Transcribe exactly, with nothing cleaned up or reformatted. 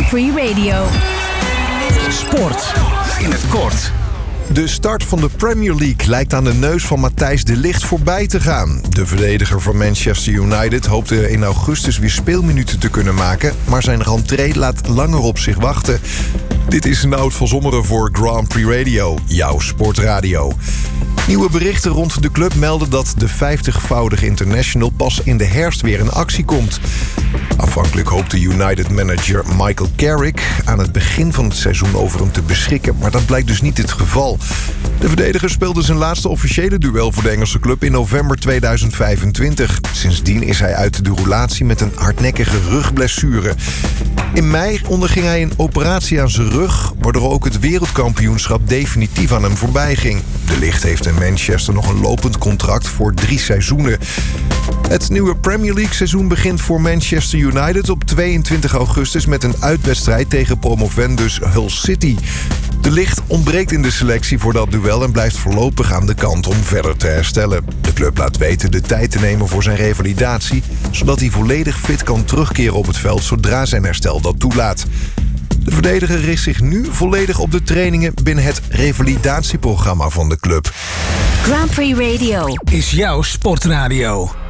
Grand Prix Radio. Sport in het kort. De start van de Premier League lijkt aan de neus van Matthijs de Ligt voorbij te gaan. De verdediger van Manchester United hoopte in augustus weer speelminuten te kunnen maken, maar zijn rentree laat langer op zich wachten. Dit is Nout van Zommeren voor Grand Prix Radio, jouw sportradio. Nieuwe berichten rond de club melden dat de vijftigvoudige international pas in de herfst weer in actie komt. Aanvankelijk hoopte United-manager Michael Carrick aan het begin van het seizoen over hem te beschikken, maar dat blijkt dus niet het geval. De verdediger speelde zijn laatste officiële duel voor de Engelse club in november tweeduizend vijfentwintig. Sindsdien is hij uit de roulatie met een hardnekkige rugblessure. In mei onderging hij een operatie aan zijn rug, waardoor ook het wereldkampioenschap definitief aan hem voorbij ging. De Ligt heeft in Manchester nog een lopend contract voor drie seizoenen. Het nieuwe Premier League seizoen begint voor Manchester United op tweeëntwintig augustus met een uitwedstrijd tegen promovendus Hull City. De Ligt ontbreekt in de selectie voor dat duel en blijft voorlopig aan de kant om verder te herstellen. De club laat weten de tijd te nemen voor zijn revalidatie, zodat hij volledig fit kan terugkeren op het veld zodra zijn herstel dat toelaat. De verdediger richt zich nu volledig op de trainingen binnen het revalidatieprogramma van de club. Grand Prix Radio is jouw sportradio.